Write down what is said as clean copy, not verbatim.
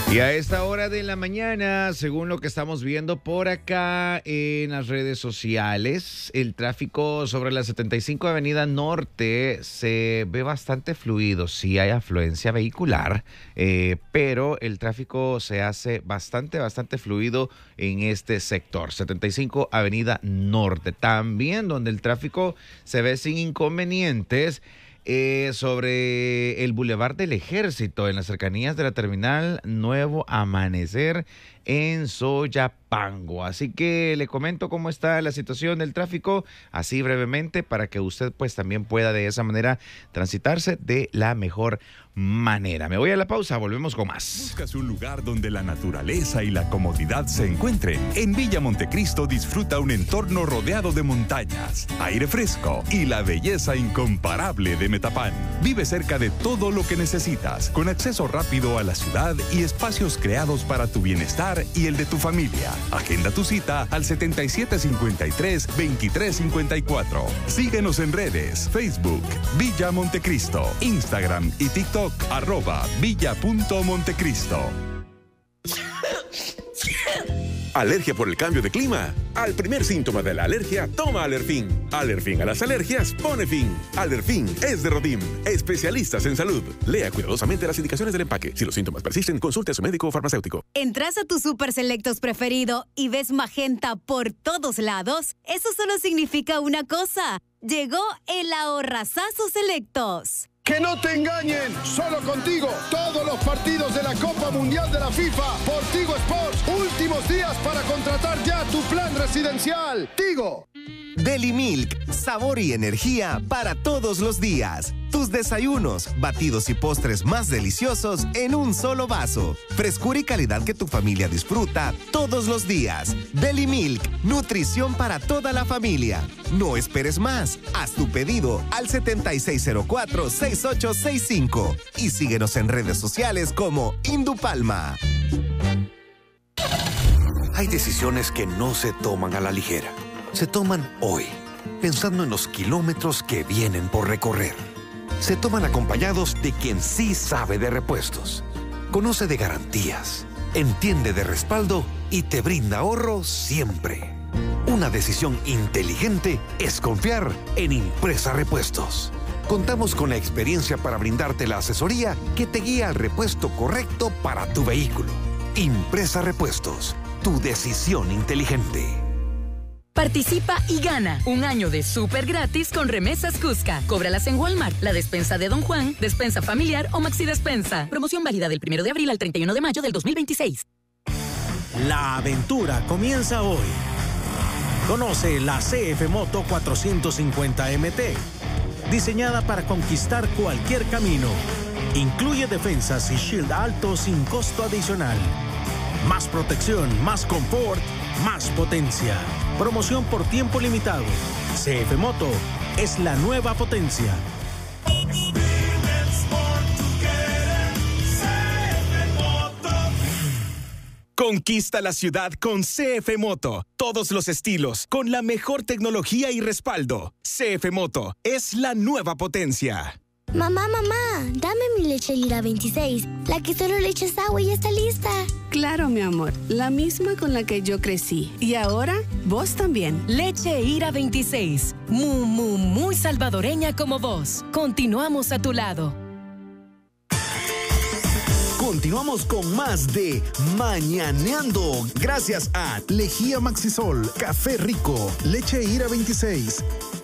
Y a esta hora de la mañana, según lo que estamos viendo por acá en las redes sociales, el tráfico sobre la 75 Avenida Norte se ve bastante fluido. Sí hay afluencia vehicular, pero el tráfico se hace bastante fluido en este sector. 75 Avenida Norte. También donde el tráfico se ve sin inconvenientes. Sobre el Boulevard del Ejército, en las cercanías de la terminal Nuevo Amanecer en Soyapango. Así que le comento cómo está la situación del tráfico, así brevemente, para que usted pues también pueda de esa manera transitarse de la mejor manera. Me voy a la pausa, volvemos con más. ¿Buscas un lugar donde la naturaleza y la comodidad se encuentren? En Villa Montecristo disfruta un entorno rodeado de montañas, aire fresco y la belleza incomparable de Metapán. Vive cerca de todo lo que necesitas, con acceso rápido a la ciudad y espacios creados para tu bienestar y el de tu familia. Agenda tu cita al 7753-2354. Síguenos en redes, Facebook, Villa Montecristo, Instagram y TikTok, @villa.montecristo. ¿Alergia por el cambio de clima? Al primer síntoma de la alergia, toma Alerfin. Alerfin a las alergias pone fin. Alerfin es de Rodim, especialistas en salud. Lea cuidadosamente las indicaciones del empaque. Si los síntomas persisten, consulte a su médico o farmacéutico. ¿Entras a tu Super Selectos preferido y ves magenta por todos lados? Eso solo significa una cosa. Llegó el ahorrazazo Selectos. ¡Que no te engañen! ¡Solo contigo! Todos los partidos de la Copa Mundial de la FIFA por Tigo Sports. Últimos días para contratar ya tu plan residencial. ¡Tigo! Deli Milk, sabor y energía para todos los días. Tus desayunos, batidos y postres más deliciosos en un solo vaso. Frescura y calidad que tu familia disfruta todos los días. Deli Milk, nutrición para toda la familia. No esperes más. Haz tu pedido al 7604-6865 y síguenos en redes sociales como Indupalma. Hay decisiones que no se toman a la ligera. Se toman hoy, pensando en los kilómetros que vienen por recorrer. Se toman acompañados de quien sí sabe de repuestos, conoce de garantías, entiende de respaldo y te brinda ahorro siempre. Una decisión inteligente es confiar en Impresa Repuestos. Contamos con la experiencia para brindarte la asesoría que te guía al repuesto correcto para tu vehículo. Impresa Repuestos, tu decisión inteligente. Participa y gana un año de súper gratis con Remesas Cusca. Cóbralas en Walmart, la despensa de Don Juan, despensa familiar o Maxi Despensa. Promoción válida del 1 de abril al 31 de mayo del 2026. La aventura comienza hoy. Conoce la CF Moto 450 MT, diseñada para conquistar cualquier camino. Incluye defensas y shield alto sin costo adicional. Más protección, más confort, más potencia. Promoción por tiempo limitado. CF Moto es la nueva potencia. Conquista la ciudad con CF Moto. Todos los estilos, con la mejor tecnología y respaldo. CF Moto es la nueva potencia. Mamá, dame mi leche Ira 26, la que solo le echas agua y ya está lista. Claro, mi amor, la misma con la que yo crecí. Y ahora, vos también. Leche Ira 26, muy salvadoreña como vos. Continuamos a tu lado. Continuamos con más de Mañaneando. Gracias a Lejía Maxisol, Café Rico, Leche Ira 26,